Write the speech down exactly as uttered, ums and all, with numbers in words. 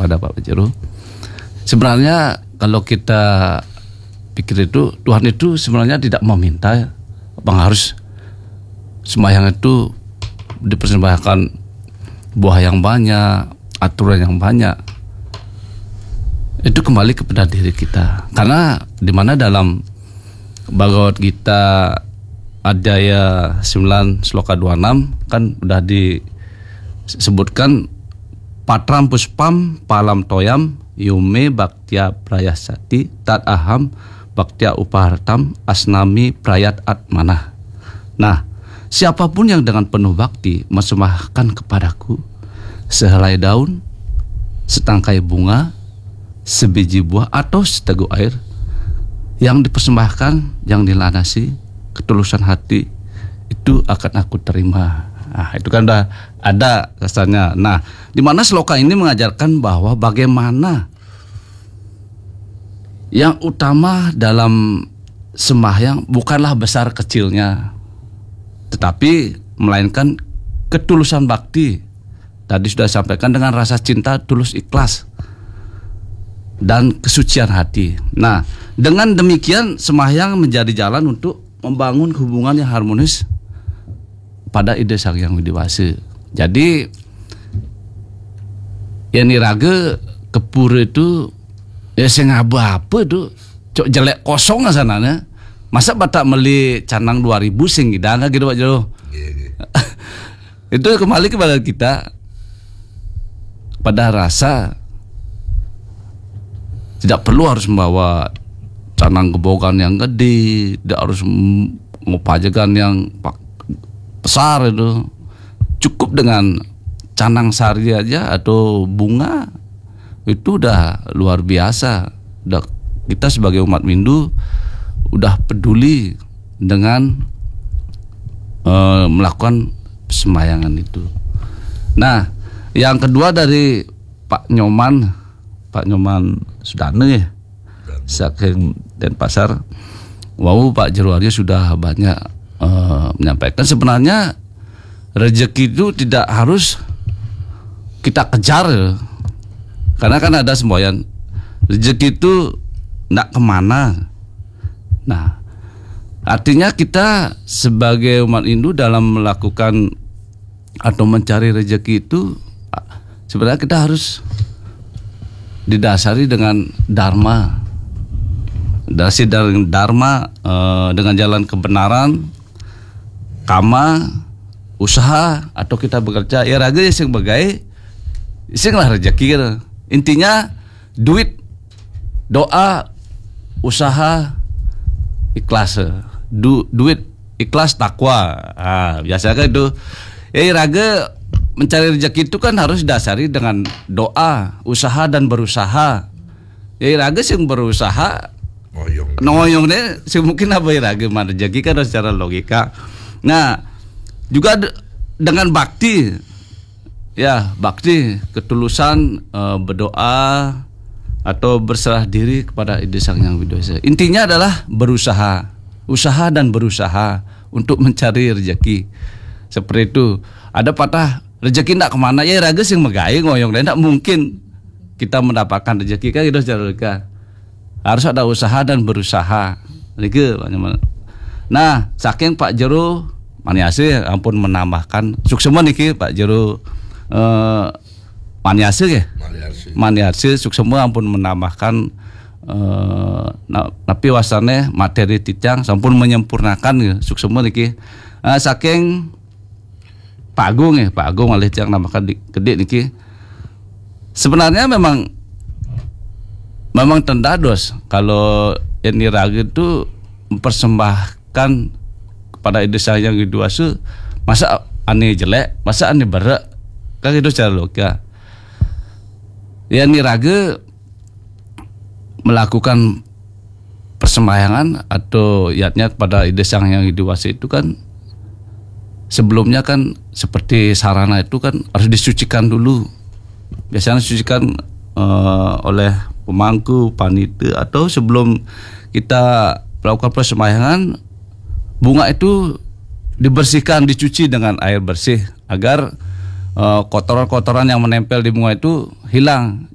kepada Pak Pajero. Sebenarnya kalau kita pikir itu, Tuhan itu sebenarnya tidak meminta ya, bang harus sembahyang itu dipersembahkan buah yang banyak, aturan yang banyak. Itu kembali kepada diri kita. Karena di mana dalam Bhagavad Gita Adhyaya sembilan sloka dua puluh enam kan udah disebutkan patram puspam palam toyam yume bhaktya prayasati tat aham bhaktya upahartam asnami prayat atmanah. Nah, siapapun yang dengan penuh bakti mempersembahkan kepadaku sehelai daun, setangkai bunga, sebiji buah atau seteguk air, yang dipersembahkan, yang dilanasi ketulusan hati, itu akan aku terima. Nah, itu kan udah ada rasanya. Nah, di mana sloka ini mengajarkan bahwa bagaimana yang utama dalam sembahyang bukanlah besar kecilnya, tetapi melainkan ketulusan bakti. Tadi sudah sampaikan dengan rasa cinta tulus ikhlas dan kesucian hati. Nah, dengan demikian sembahyang menjadi jalan untuk membangun hubungan yang harmonis pada ide Sang Hyang Widi-Wasa. Jadi yang niraga kepura itu ya sing apa itu cok jelek kosong asananya. Masa batak meli canang dua ribu sing gidang gitu Pak Jero. Itu kembali kepada kita, pada rasa tidak perlu harus membawa canang gebogan yang gede, tidak harus ngupajakan yang besar itu. Cukup dengan canang sari aja atau bunga itu udah luar biasa. Udah, kita sebagai umat Hindu udah peduli dengan uh, melakukan sembayangan itu. Nah, yang kedua dari Pak Nyoman, Pak Nyoman Sudane ya, saking Denpasar. Wow, Pak Jero Aryo sudah banyak uh, menyampaikan sebenarnya rezeki itu tidak harus kita kejar ya. Karena kan ada semboyan rezeki itu tidak kemana. Nah, artinya kita sebagai umat Hindu dalam melakukan atau mencari rezeki itu sebenarnya kita harus didasari dengan dharma, dasar dari dharma eh, dengan jalan kebenaran, kama, usaha atau kita bekerja ya raga ya sing bagai sing lah rezeki gitu. Intinya duit, doa, usaha, ikhlas, du, duit, ikhlas, takwa. Ah, biasanya itu ya raga mencari rezeki itu kan harus didasari dengan doa, usaha dan berusaha. Ya raga sing berusaha ngoyong. Ngoyong deh, sing mungkin apa ya raga mana rezeki kan secara logika. Nah, juga de- dengan bakti. Ya, bakti, ketulusan e, berdoa atau berserah diri kepada ide Sang Hyang Widi-Wasa. Intinya adalah berusaha, usaha dan berusaha untuk mencari rezeki. Seperti itu. Ada patah rezeki ndak kemana ya raga sing megai ngoyong dan ndak mungkin kita mendapatkan rezeki kan itu secara logika. Harus ada usaha dan berusaha. Gitu. Nah, saking Pak Jero Maniase ampun menambahkan suksema niki Pak Jero Uh, Maniase ya, Maniase suksema ampun menambahkan uh, na, tapi wasane materi tijang sampun menyempurnakan ya suksema niki uh, saking Pak Agung ya Pak Agung alih tijang nambahkan gede niki sebenarnya memang memang tendados kalau ini raga itu mempersembahkan kepada ide Sang Hyang Widi-Wasa masa aneh jelek masa aneh berak kan itu secara logika. Ya niraga melakukan persembahyangan atau yatnya kepada ide Sang Hyang Widi-Wasa itu kan sebelumnya kan seperti sarana itu kan harus disucikan dulu. Biasanya disucikan uh, oleh pemangku, panitia atau sebelum kita melakukan persembahyangan bunga itu dibersihkan, dicuci dengan air bersih agar Uh, kotoran-kotoran yang menempel di bunga itu hilang.